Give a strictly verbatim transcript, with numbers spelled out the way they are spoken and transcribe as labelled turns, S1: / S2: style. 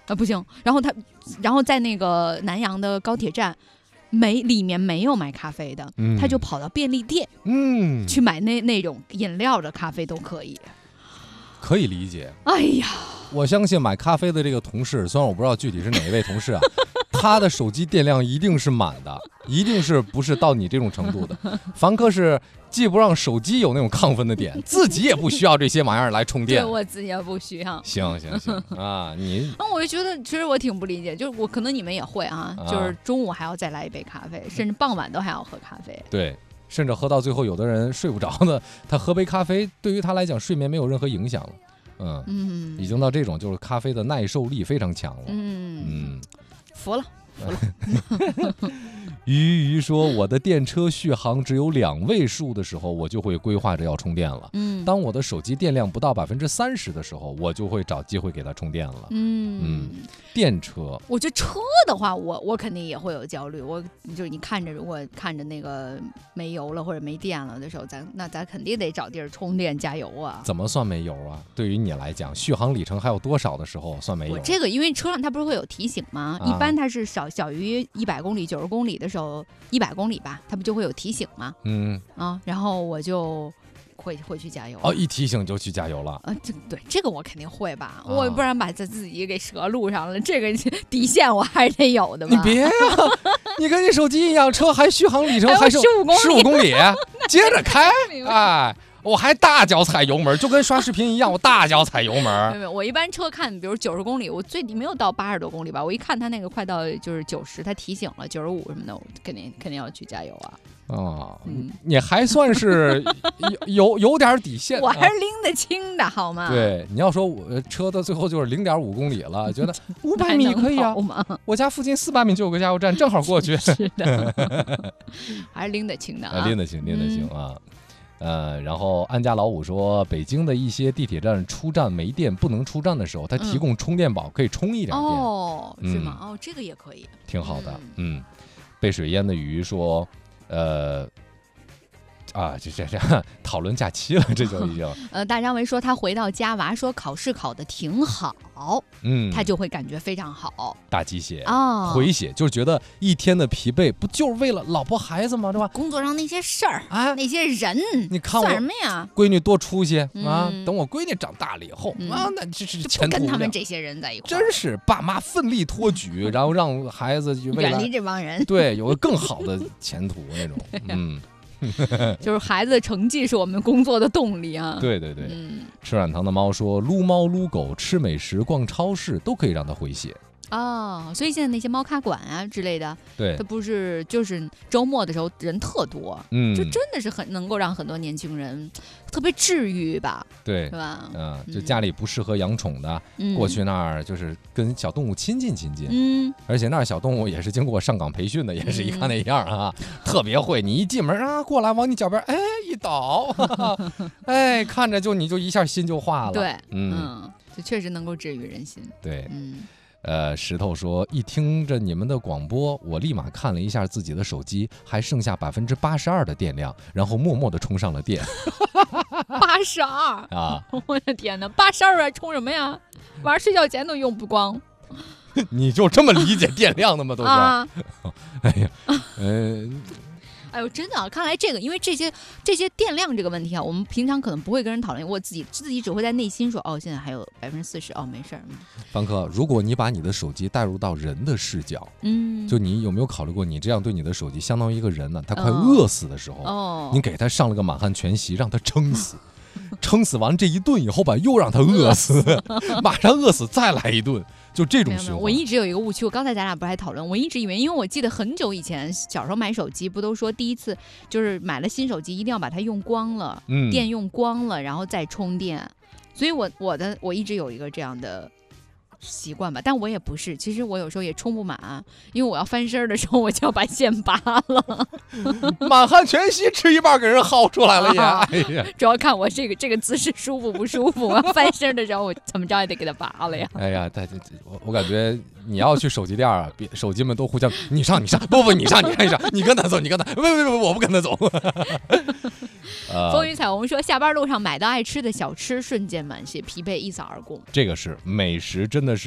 S1: 啊，不行。然后他，然后在那个南阳的高铁站，没里面没有卖咖啡的，
S2: 嗯、
S1: 他就跑到便利店，
S2: 嗯，
S1: 去买那那种饮料的咖啡都可以。
S2: 可以理解。
S1: 哎呀，
S2: 我相信买咖啡的这个同事，虽然我不知道具体是哪一位同事啊，他的手机电量一定是满的，一定是不是到你这种程度的。凡哥是既不让手机有那种亢奋的点，自己也不需要这些玩意儿来充电。
S1: 对，我自己也不需要。
S2: 行行行啊，你
S1: 那我就觉得，其实我挺不理解，就是我可能你们也会啊，
S2: 啊
S1: 就是中午还要再来一杯咖啡，甚至傍晚都还要喝咖啡。
S2: 对。甚至喝到最后，有的人睡不着呢，他喝杯咖啡对于他来讲睡眠没有任何影响了。嗯嗯，已经到这种就是咖啡的耐受力非常强了。嗯嗯，
S1: 服了服了。
S2: 鱼鱼说，我的电车续航只有两位数的时候，我就会规划着要充电了。嗯，当我的手机电量不到百分之三十的时候，我就会找机会给它充电了。嗯嗯，电车，
S1: 我觉得车的话，我我肯定也会有焦虑。我就是你看着，如果看着那个没油了或者没电了的时候，咱那咱肯定得找地儿充电加油啊。
S2: 怎么算没油啊？对于你来讲，续航里程还有多少的时候算没油？
S1: 我这个因为车上它不是会有提醒吗？啊、一般它是少小于一百公里、九十公里的时候。一百公里吧，它不就会有提醒吗？嗯啊，然后我就会会去加油。
S2: 哦，一提醒就去加油了。
S1: 啊，这对这个我肯定会吧，啊、我不然把自己给折路上了，这个底线我还是得有的吧。
S2: 你别呀、啊，你跟你手机一样，车还续航里程还剩
S1: 十五公里，
S2: 十五公里，接着开，哎。我还大脚踩油门，就跟刷视频一样，我大脚踩油门。
S1: 没有，我一般车看，比如九十公里，我最低没有到八十多公里吧。我一看他那个快到就是九十，他提醒了九十五什么的，我肯定肯定要去加油啊。
S2: 哦，嗯，你还算是有有有点底线，
S1: 我还是拎得清的，好吗？
S2: 对，你要说我车到最后就是零点五公里了，觉得五百米可以啊，我家附近四百米就有个加油站，正好过去。
S1: 是的，还是拎得清的啊，
S2: 拎得清，拎得清啊。嗯呃，然后安家老五说，北京的一些地铁站出站没电不能出站的时候，它提供充电宝，可以充一点电。
S1: 哦，是吗？哦，这个也可以，
S2: 挺好的。嗯，嗯被水淹的鱼说，呃。啊，这这这讨论假期了，这就已经。
S1: 呃，大张维说他回到家，娃说考试考得挺好，嗯，他就会感觉非常好。
S2: 打鸡血啊，哦、回血，就是觉得一天的疲惫不就是为了老婆孩子吗？对吧？
S1: 工作上那些事儿啊，那些人，
S2: 你看我
S1: 算什么呀？
S2: 闺女多出息、嗯、啊！等我闺女长大了以后、嗯、啊，那这是前途
S1: 不跟他们这些人在一块，
S2: 真是爸妈奋力托举，然后让孩子
S1: 远离这帮人，
S2: 对，有个更好的前途那种，嗯。
S1: 就是孩子的成绩是我们工作的动力啊！
S2: 对对对，嗯、吃软糖的猫说，撸猫撸狗、吃美食、逛超市都可以让它回血。
S1: 哦，所以现在那些猫咖馆啊之类的，
S2: 对，
S1: 它不是就是周末的时候人特多，嗯，就真的是很能够让很多年轻人特别治愈吧，
S2: 对，
S1: 是吧？
S2: 嗯，就家里不适合养宠的，嗯、过去那儿就是跟小动物亲近亲近，嗯，而且那儿小动物也是经过上岗培训的，也是一看那样啊，嗯、特别会。你一进门啊，过来往你脚边哎一倒，哈哈哎，看着就你就一下心就化了，
S1: 对，嗯，嗯就确实能够治愈人心，
S2: 对，嗯。呃，石头说，一听着你们的广播，我立马看了一下自己的手机，还剩下百分之八十二的电量，然后默默的充上了电。
S1: 八十二啊！我的天哪，八十二充什么呀？晚上睡觉前都用不光。
S2: 你就这么理解电量的吗？都是。啊、哎呀，嗯、呃。
S1: 哎呦，真的啊！看来这个，因为这些这些电量这个问题啊，我们平常可能不会跟人讨论，我自己自己只会在内心说，哦，现在还有百分之四十，哦，没事儿。
S2: 方科，如果你把你的手机带入到人的视角，嗯，就你有没有考虑过，你这样对你的手机相当于一个人呢？他快饿死的时候，哦，你给他上了个满汉全席，让他撑死。撑死完这一顿以后吧，又让他饿死，马上饿死再来一顿，就这种循环。
S1: 我一直有一个误区，我刚才咱俩不是还讨论，我一直以为，因为我记得很久以前小时候买手机，不都说第一次就是买了新手机一定要把它用光了，嗯，电用光了，然后再充电。所以我我的我一直有一个这样的习惯吧，但我也不是，其实我有时候也充不满，因为我要翻身的时候我就要把线拔了。
S2: 满汉全席吃一半给人薅出来了也、啊哎呀，
S1: 主要看我这个这个姿势舒服不舒服。我要翻身的时候我怎么着也得给它拔了呀。
S2: 哎呀，我我感觉你要去手机店啊，别手机们都互相你上你上，不不你上你上你上，你跟他走你跟他，不不不我不跟他走。
S1: 风云彩虹说，下班路上买到爱吃的小吃，瞬间满血，疲惫一扫而空。
S2: 这个是美食，真的是。